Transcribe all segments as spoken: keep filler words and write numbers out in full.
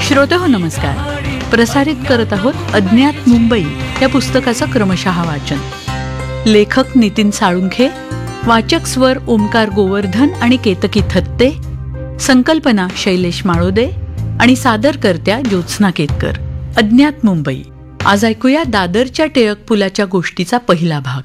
श्रोतेहो नमस्कार. प्रसारित करत आहोत अज्ञात मुंबई या पुस्तकाचं क्रमशः वाचन. लेखक नितीन साळुंखे, वाचक स्वर ओमकार गोवर्धन आणि केतकी थत्ते, संकल्पना शैलेश माळोदे आणि सादरकर्त्या ज्योत्स्ना केतकर. अज्ञात मुंबई. आज ऐकूया दादरच्या टिळक पुलाच्या गोष्टीचा पहिला भाग.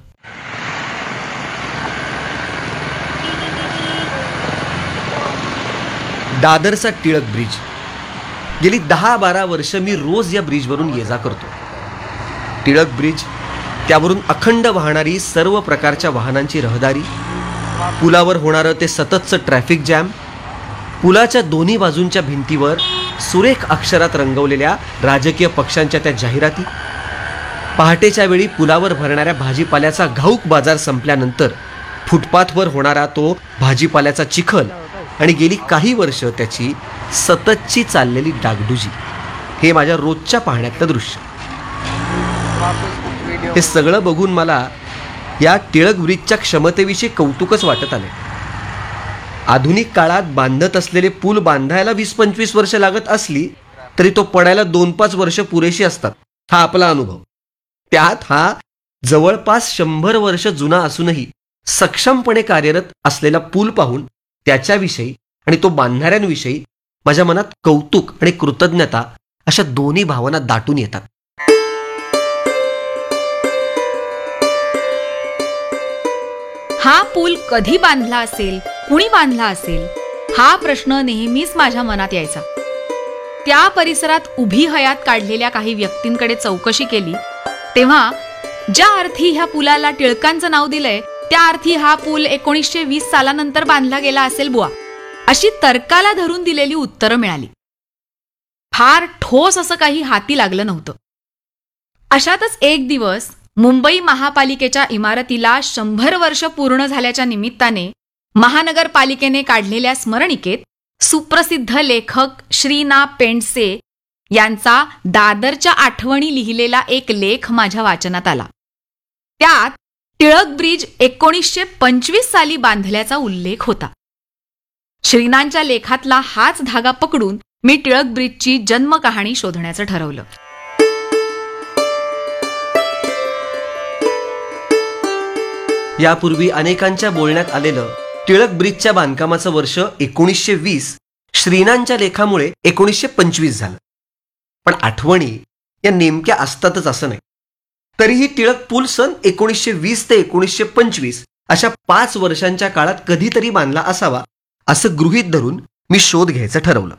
दादरचा टिळक ब्रिज. गेली दहा बारा वर्ष मी रोज या ब्रिजवरून ये जा करतो. टिळक ब्रिज, त्यावरून अखंड वाहणारी सर्व प्रकारच्या वाहनांची रहदारी, पुलावर होणारं ते सततचं ट्रॅफिक जॅम, पुलाच्या दोन्ही बाजूंच्या भिंतीवर सुरेख अक्षरात रंगवलेल्या राजकीय पक्षांच्या त्या जाहिराती, पहाटेच्या वेळी पुलावर भरणाऱ्या भाजीपाल्याचा घाऊक बाजार संपल्यानंतर फुटपाथवर होणारा तो भाजीपाल्याचा चिखल आणि गेली काही वर्ष त्याची सततची चाललेली डागडुजी, हे माझ्या रोजच्या पाहण्यातलं दृश्य. हे सगळं बघून मला या टिळक ब्रिजच्या क्षमतेविषयी कौतुकच वाटत आले. आधुनिक काळात बांधत असलेले पूल बांधायला वीस पंचवीस वर्ष लागत असली तरी तो पडायला दोन पाच वर्ष पुरेशी असतात, हा आपला अनुभव. त्यात हा जवळपास शंभर वर्ष जुना असूनही सक्षमपणे कार्यरत असलेला पूल पाहून त्याच्याविषयी आणि तो बांधणाऱ्यांविषयी माझ्या मनात कौतुक आणि कृतज्ञता अशा दोन्ही भावना दाटून येतात. हा पूल कधी बांधला असेल, कुणी बांधला असेल, हा प्रश्न नेहमीच माझ्या मनात यायचा. त्या परिसरात उभी हयात काढलेल्या काही व्यक्तींकडे चौकशी केली तेव्हा ज्या अर्थी ह्या पुलाला टिळकांचं नाव दिलंय त्या अर्थी हा पूल एकोणीसशे वीस सालानंतर बांधला गेला असेल बुवा, अशी तर्काला धरून दिलेली उत्तरं मिळाली. फार ठोस असं काही हाती लागलं नव्हतं. अशातच एक दिवस मुंबई महापालिकेच्या इमारतीला शंभर वर्ष पूर्ण झाल्याच्या निमित्ताने महानगरपालिकेने काढलेल्या स्मरणिकेत सुप्रसिद्ध लेखक श्री ना पेंडसे यांचा दादरच्या आठवणी लिहिलेला एक लेख माझ्या वाचनात आला. त्यात टिळक ब्रिज एकोणीसशे पंचवीस साली बांधल्याचा उल्लेख होता. श्रीनांच्या लेखातला हाच धागा पकडून मी टिळक ब्रिजची जन्मकहाणी शोधण्याचं ठरवलं. यापूर्वी अनेकांच्या बोलण्यात आलेलं टिळक ब्रिजच्या बांधकामाचं वर्ष एकोणीसशे वीस श्रीनांच्या लेखामुळे एकोणीसशे पंचवीस झालं. पण आठवणी या नेमक्या असतातच असं नाही. तरीही टिळक पूल सन एकोणीसशे वीस ते एकोणीसशे पंचवीस अशा पाच वर्षांच्या काळात कधीतरी बांधला असावा असं गृहीत धरून मी शोध घ्यायचं ठरवलं.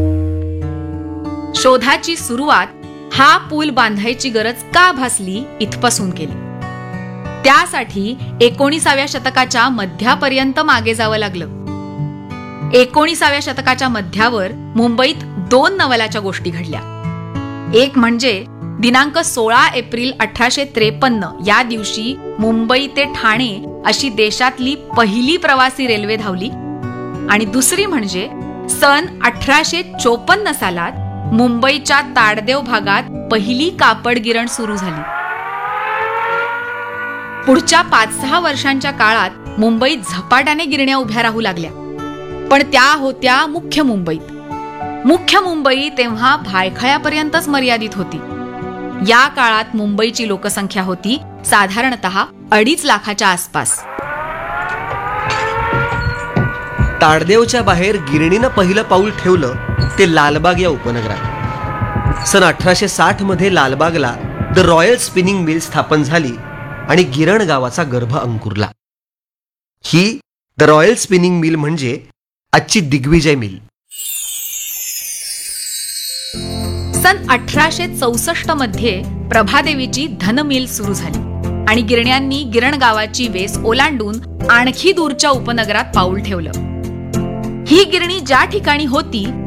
शोधाची सुरुवात हा पूल बांधायची गरज का भासली इथपासून केली. त्यासाठी एकोणीसाव्या शतकाच्या मध्यापर्यंत मागे जावं लागलं. एकोणीसाव्या शतकाच्या मध्यावर मुंबईत दोन नवलाच्या गोष्टी घडल्या. एक म्हणजे दिनांक सोळा एप्रिल अठराशे त्रेपन्न या दिवशी मुंबई ते ठाणे अशी देशातली पहिली प्रवासी रेल्वे धावली, आणि दुसरी म्हणजे सन अठराशे चोपन्न सालात मुंबईच्या ताडदेव भागात पहिली कापड गिरण सुरू झाली. पुढच्या पाच सहा वर्षांच्या काळात मुंबईत झपाट्याने गिरण्या उभ्या राहू लागल्या, पण त्या होत्या मुख्य मुंबईत. मुख्य मुंबई तेव्हा भायखळ्यापर्यंतच मर्यादित होती. या काळात मुंबईची लोकसंख्या होती साधारणतः अडीच लाखाच्या आसपास. ताडदेवच्या बाहेर गिरणीनं पहिलं पाऊल ठेवलं ते लालबाग या उपनगरात. सन अठराशे साठ मध्ये लालबागला द रॉयल स्पिनिंग मिल स्थापन झाली आणि गिरण गावाचा गर्भ अंकुरला. ही द रॉयल स्पिनिंग मिल म्हणजे आजची दिग्विजय मिल. सन अठराशे चौसष्ट मध्ये प्रभादेवीची धन मिल सुरू झाली आणि गिरण्यांनी गिरण गावाची वेस ओलांडून आणखी दूरच्या उपनगरात पाऊल ठेवलं. ही गिरणी ज्या ठिकाणी होती